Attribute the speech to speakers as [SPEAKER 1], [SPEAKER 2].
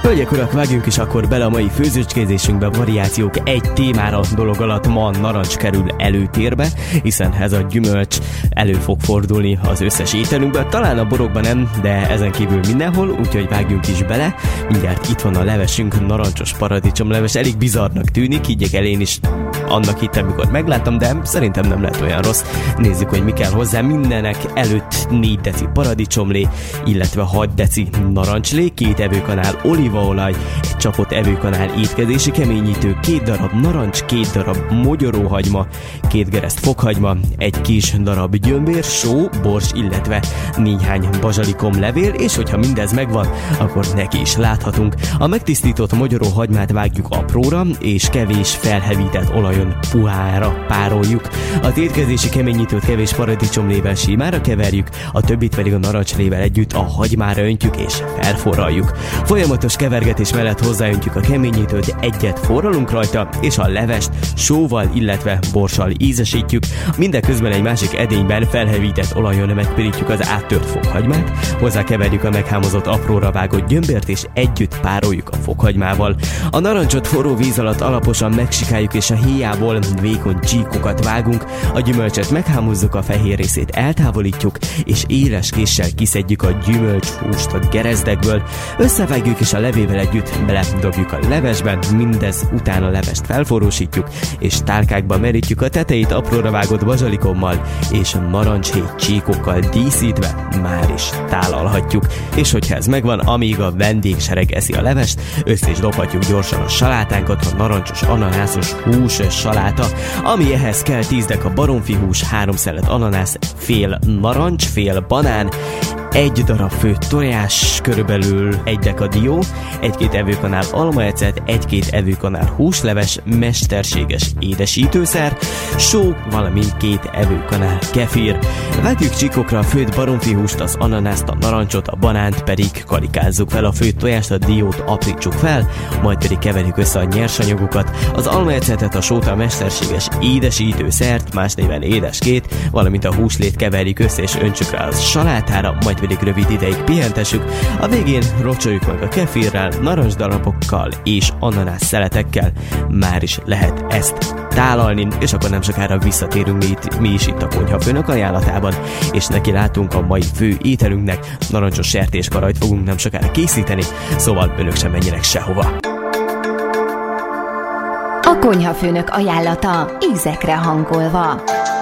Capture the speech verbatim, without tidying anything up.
[SPEAKER 1] Hölgyek, urak, vágjunk is akkor bele a mai főzőcskézésünkbe. Variációk egy témára, dolog alatt ma narancs kerül előtérbe, hiszen ez a gyümölcs elő fog fordulni az összes ételünkben. Talán a borokban nem, de ezen kívül mindenhol, úgyhogy vágjunk is bele. Mindjárt itt van a levesünk, narancsos paradicsomleves. Elég bizarrnak tűnik, higgyek el, én is annak hittem, mikor megláttam, de szerintem nem lett olyan rossz. Nézzük, hogy mi kell hozzá. Mindenek előtt négy deci paradicsomlé, illetve hat deci narancslé, két evőkanál olívaolaj, egy csapott evőkanál étkezési keményítő, két darab narancs, két darab mogyoróhagyma, két gereszt fokhagyma, egy kis darab gyömbér, só, bors, illetve néhány bazsalikom levél, és hogyha mindez megvan, akkor neki is láthatunk. A megtisztított mogyoróhagymát vágjuk apróra, és kevés felhevített olajon puhára pároljuk. Az étkezési keményítőt kevés paradicsomlével símára keverjük, a többit pedig a narancslével együtt a hagymára öntjük és felforraljuk. Folyamatos kevergetés mellett hozzáöntjük a keményítőt, egyet forralunk rajta, és a levest sóval, illetve borssal ízesítjük. Mindeközben egy másik edényben felhevített olajon megpirítjuk az áttört fokhagymát, hozzá keverjük a meghámozott apróra vágott gyömbért, és együtt pároljuk a fokhagymával. A narancsot forró víz alatt alaposan megsikáljuk, és a héjából vékony csíkokat vágunk, a gyümölcset meghámozzuk, a fehér részét eltávolítjuk, és éles késsel kiszedjük a gyümölcshúst a gerezdekből, összevágjuk, és a levével együtt beledobjuk a levesben, mindez után a levest felforrósítjuk, és tálkákba merítjük, a tetejét apróra vágott bazsalikommal és narancshéj csíkokkal díszítve már is tálalhatjuk. És hogyha ez megvan, amíg a vendégsereg eszi a levest, össze is dobhatjuk gyorsan a salátánkat, a narancsos ananászos hús saláta, ami ehhez kell: tíz deka baromfihús, három szelet ananász, fél narancs, fél banán, egy darab főtt tojás, körülbelül egy deka dió, egy-két evőkanál almaecet, egy-két evőkanál húsleves, mesterséges édesítőszer, só, valamint két evőkanál kefir. Vágjuk csíkokra a főtt baromfihúst, az ananászt, a narancsot, a banánt pedig karikázzuk fel, a főtt tojást, a diót aprítsuk fel, majd pedig keverjük össze a nyersanyagokat, az almaecetet, a sót, a mesterséges édesítőszert, más néven édeskét, valamint a húslét keverjük össze és öntsük rá a salátára, majd pedig rövid ideig pihentessük, a végén rocsoljuk meg a kefirrel, narancsdarabokkal és ananász szeletekkel. Már is lehet ezt tálalni, és akkor nem sokára visszatérünk mi, itt, mi is itt a Konyhafőnök ajánlatában, és neki látunk a mai fő ételünknek. Narancsos sertéskarajt fogunk nem sokára készíteni, szóval önök sem menjenek sehova.
[SPEAKER 2] A Konyhafőnök ajánlata, ízekre hangolva.